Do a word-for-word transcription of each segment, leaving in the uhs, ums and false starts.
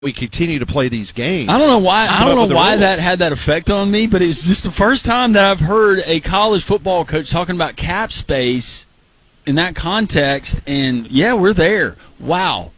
we continue to play these games. I don't know why. I don't know why that had that effect on me, but it's just the first time that I've heard a college football coach talking about cap space in that context. And yeah, we're there. Wow.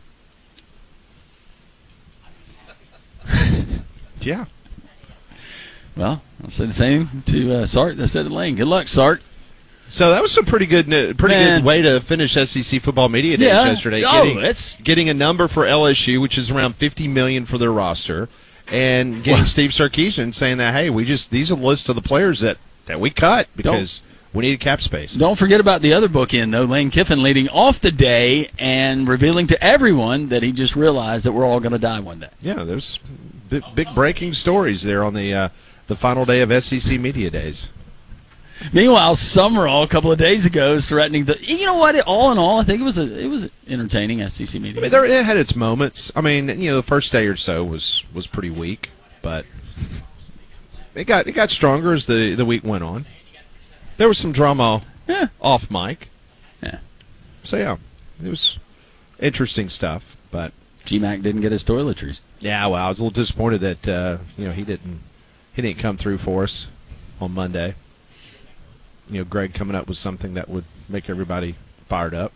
Yeah. Well, I'll say the same to uh, Sark. I said to Lane. Good luck, Sark. So that was a pretty good, pretty Man. good way to finish S E C football media days Yeah. yesterday. Oh, getting, that's- getting a number for L S U, which is around fifty million dollars for their roster, and getting Well- Steve Sarkisian saying that, hey, we just these are the list of the players that, that we cut because we needed cap space. Don't forget about the other bookend, though. Lane Kiffin leading off the day and revealing to everyone that he just realized that we're all going to die one day. Yeah, there's big, big breaking stories there on the uh, the final day of S E C media days. Meanwhile, Summerall a couple of days ago is threatening the. You know what? All in all, I think it was a it was entertaining S E C media. I mean, there, it had its moments. I mean, you know, the first day or so was, was pretty weak, but it got it got stronger as the, the week went on. There was some drama Yeah. off mic. Yeah. So, yeah, it was interesting stuff. But, G Mac didn't get his toiletries. yeah, well, I was a little disappointed that, uh, you know, he didn't he didn't come through for us on Monday. You know, Greg coming up with something that would make everybody fired up.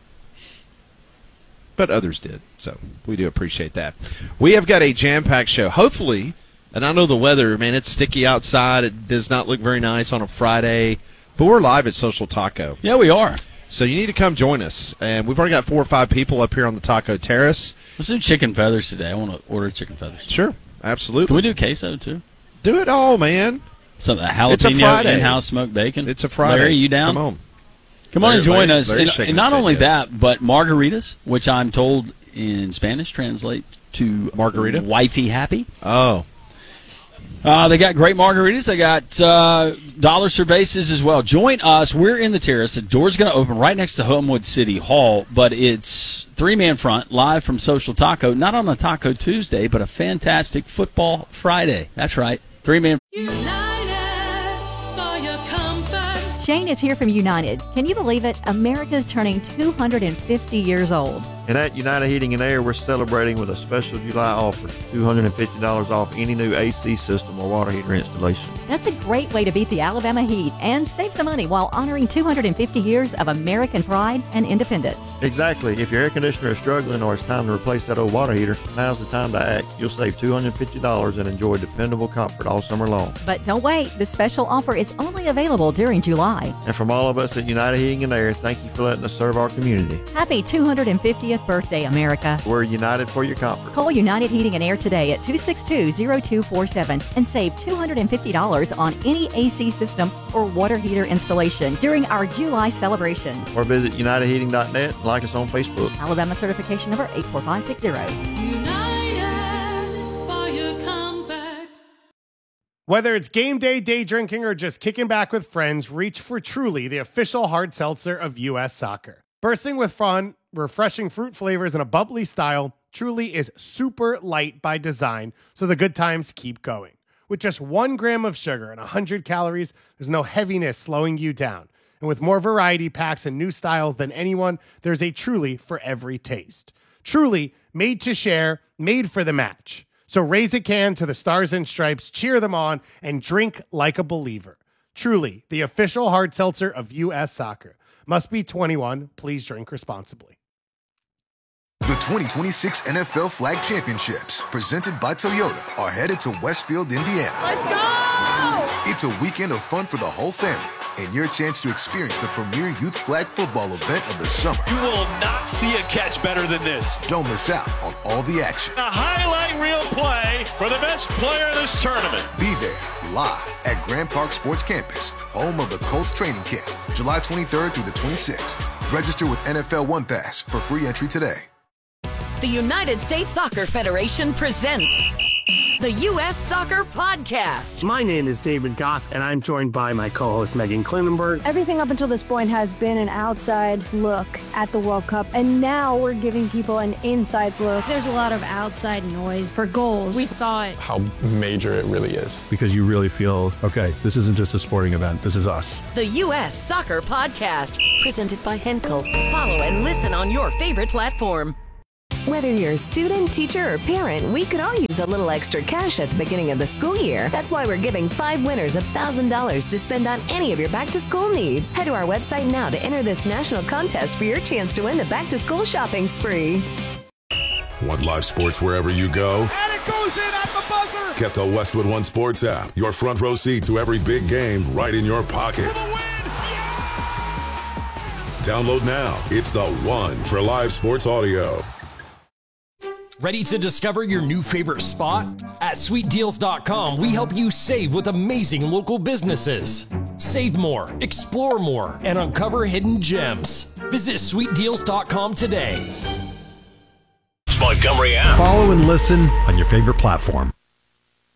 But others did, so we do appreciate that. We have got a jam-packed show. Hopefully, and I know the weather, man, it's sticky outside. It does not look very nice on a Friday. But we're live at Social Taco. Yeah, we are. So you need to come join us. And we've already got four or five people up here on the Taco Terrace. Let's do chicken feathers today. I want to order chicken feathers. Sure, absolutely. Can we do queso, too? Do it all, man. So the It's a jalapeno Friday. in-house smoked bacon. It's a Friday. Larry, you down? Come on. Come on Larry- and join Larry- us. Larry's And, shaking and not his head, only yes. that, but margaritas, which I'm told in Spanish translate to Margarita? wifey happy. Oh, Uh, they got great margaritas. They got uh, dollar cervezas as well. Join us. We're in the Terrace. The door's going to open right next to Homewood City Hall, but it's three-man front, live from Social Taco. Not on the Taco Tuesday, but a fantastic Football Friday. That's right. Three-man. United for your comfort. Shane is here from United. Can you believe it? America's turning two hundred fifty years old. And at United Heating and Air, we're celebrating with a special July offer, two hundred fifty dollars off any new A C system or water heater installation. That's a great way to beat the Alabama heat and save some money while honoring two hundred fifty years of American pride and independence. Exactly. If your air conditioner is struggling or it's time to replace that old water heater, now's the time to act. You'll save two hundred fifty dollars and enjoy dependable comfort all summer long. But don't wait. This special offer is only available during July. And from all of us at United Heating and Air, thank you for letting us serve our community. Happy two hundred fiftieth birthday, America. We're united for your comfort. Call United Heating and Air today at two six two, zero two four seven and save two hundred fifty dollars on any A C system or water heater installation during our July celebration. Or visit united heating dot net and like us on Facebook. Alabama certification number eight four five six zero. United for your comfort. Whether it's game day, day drinking, or just kicking back with friends, reach for Truly, the official hard seltzer of U S Soccer. Bursting with fun, refreshing fruit flavors, and a bubbly style, Truly is super light by design, so the good times keep going. With just one gram of sugar and one hundred calories, there's no heaviness slowing you down. And with more variety packs and new styles than anyone, there's a Truly for every taste. Truly, made to share, made for the match. So raise a can to the Stars and Stripes, cheer them on, and drink like a believer. Truly, the official hard seltzer of U S Soccer. Must be twenty-one. Please drink responsibly. The twenty twenty-six N F L Flag Championships, presented by Toyota, are headed to Westfield, Indiana. Let's go! It's a weekend of fun for the whole family and your chance to experience the premier youth flag football event of the summer. You will not see a catch better than this. Don't miss out on all the action. A highlight reel play for the best player of this tournament. Be there live at Grand Park Sports Campus, home of the Colts training camp, July twenty-third through the twenty-sixth. Register with N F L One Pass for free entry today. The United States Soccer Federation presents the U S Soccer Podcast. My name is David Goss, and I'm joined by my co-host Megan Klinenberg. Everything up until this point has been an outside look at the World Cup, and now we're giving people an inside look. There's a lot of outside noise for goals. We thought how major it really is. Because you really feel, okay, this isn't just a sporting event, this is us. The U S Soccer Podcast, presented by Henkel. Follow and listen on your favorite platform. Whether you're a student, teacher, or parent, we could all use a little extra cash at the beginning of the school year. That's why we're giving five winners one thousand dollars to spend on any of your back-to-school needs. Head to our website now to enter this national contest for your chance to win the back-to-school shopping spree. Want live sports wherever you go? And it goes in at the buzzer. Get the Westwood One Sports app. Your front row seat to every big game right in your pocket. Download now. It's the one for live sports audio. Ready to discover your new favorite spot? At sweet deals dot com, we help you save with amazing local businesses. Save more, explore more, and uncover hidden gems. Visit sweet deals dot com today. Montgomery app. Follow and listen on your favorite platform.